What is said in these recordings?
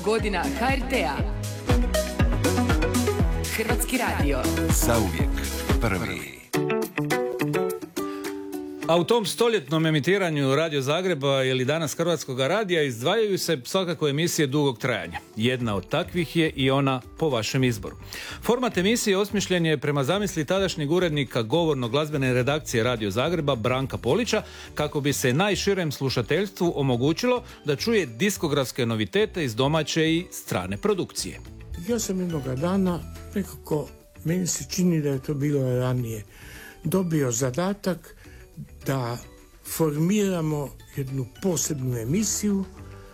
godina HRT-a. Hrvatski radio. Zauvijek prvi. A u tom stoljetnom emitiranju Radio Zagreba ili danas Hrvatskog radija izdvajaju se svakako emisije dugog trajanja. Jedna od takvih je i ona Po vašem izboru. Format emisije osmišljen je prema zamisli tadašnjeg urednika govorno-glazbene redakcije Radio Zagreba Branka Polića, kako bi se najširem slušateljstvu omogućilo da čuje diskografske novitete iz domaće i strane produkcije. Ja sam jednoga dana, nekako meni se čini da je to bilo ranije, dobio zadatak da formiramo jednu posebnu emisiju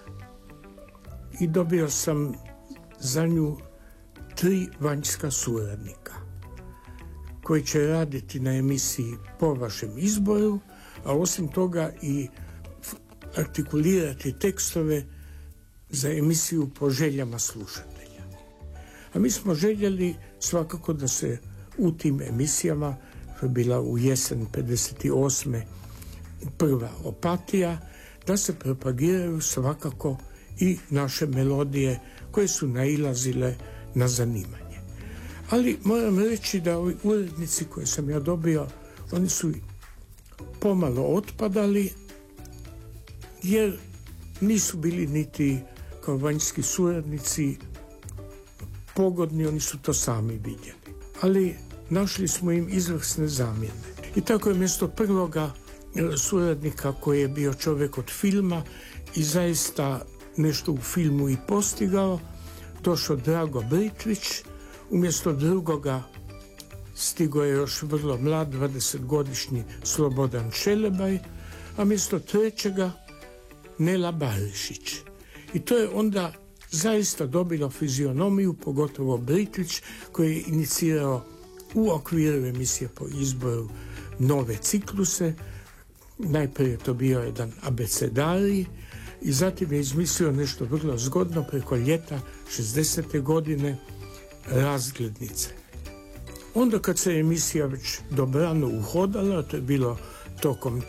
i dobio sam za nju 3 vanjska suradnika koji će raditi na emisiji Po vašem izboru, a osim toga i artikulirati tekstove za emisiju Po željama slušatelja. A mi smo željeli svakako da se u tim emisijama, to je bila u jesen 58. prva Opatija, da se propagiraju svakako i naše melodije koje su nailazile na zanimanje. Ali moram reći da ovi urednici koje sam ja dobio, oni su pomalo otpadali, jer nisu bili niti kao vanjski suradnici pogodni, oni su to sami vidjeli. Ali našli smo im izvrsne zamjene. I tako je mjesto prvoga suradnika koji je bio čovjek od filma i zaista nešto u filmu i postigao, došao Drago Britvić, umjesto drugoga stigao je još vrlo mlad, 20-godišnji Slobodan Šelebaj, a mjesto trećega Nela Barišić. I to je onda zaista dobilo fizionomiju, pogotovo Britvić koji je inicirao u okviru emisije Po izboru nove cikluse. Najprije je to bio jedan abecedarij i zatim je izmislio nešto vrlo zgodno preko ljeta 60. godine, razglednice. Onda kad se emisija već dobrano uhodala, to je bilo tokom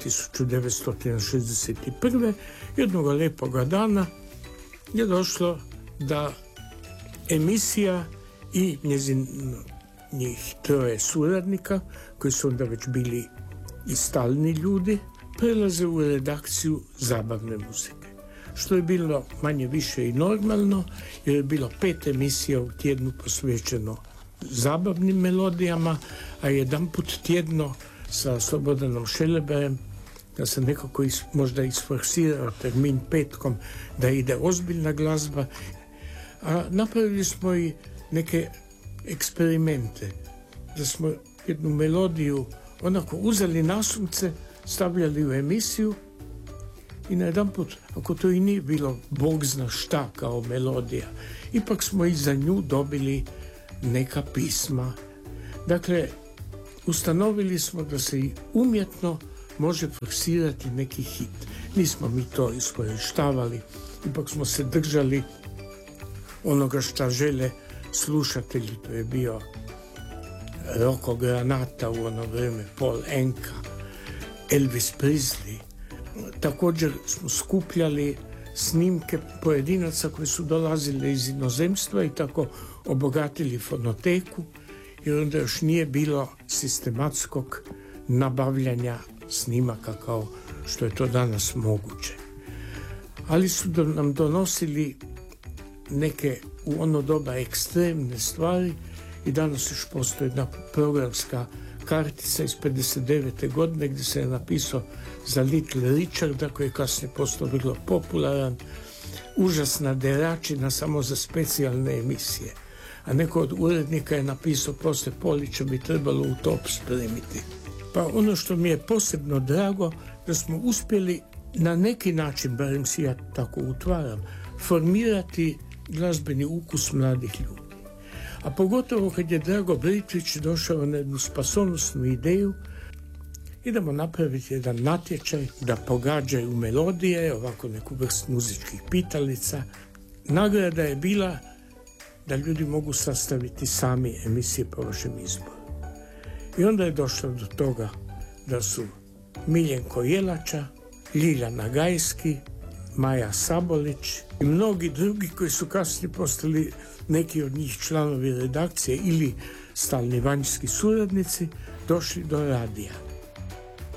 1961. jednog lijepoga dana je došlo da emisija i njih 3 suradnika, koji su onda već bili i stalni ljudi, prelaze u redakciju zabavne muzike. Što je bilo manje više i normalno, jer je bilo 5 emisija u tjednu posvećeno zabavnim melodijama, a jedan put tjedno sa Slobodanom Šelebajem, da se nekako možda isforsirao termin petkom da ide ozbiljna glazba. A napravili smo i neke eksperimente, da smo jednu melodiju onako uzeli nasumce, stavljali u emisiju i na jedan put, ako to i nije bilo Bog zna šta kao melodija, ipak smo i za nju dobili neka pisma. Dakle, ustanovili smo da se i umjetno može forsirati neki hit. Nismo mi to iskorištavali, ipak smo se držali onoga šta žele slušatelji. To je bio Rocco Granata u ono vrijeme, Paul Anka, Elvis Presley. Također smo skupljali snimke pojedinaca koji su dolazili iz inozemstva i tako obogatili fonoteku, jer onda još nije bilo sistematskog nabavljanja snimaka kao što je to danas moguće. Ali su nam donosili neke u ono doba ekstremne stvari i danas još postoji jedna programska kartica iz 59. godine gdje se je napisao za Little Richarda, koji je kasnije postao vrlo popularan, užasna deračina samo za specijalne emisije. A neko od urednika je napisao poslije Polića bi trebalo u top spremiti. Pa ono što mi je posebno drago, da smo uspjeli na neki način, barem si ja tako utvaram, formirati glazbeni ukus mladih ljudi. A pogotovo kad je Drago Britvić došao na jednu spasonosnu ideju, idemo napraviti jedan natječaj da pogađaju melodije, ovako neku vrst muzičkih pitalica. Nagrada je bila da ljudi mogu sastaviti sami emisije Po vašem izboru. I onda je došlo do toga da su Miljenko Jelača, Ljiljana Gajski, Maja Sabolić i mnogi drugi koji su kasnije postali neki od njih članovi redakcije ili stalni vanjski suradnici, došli do radija.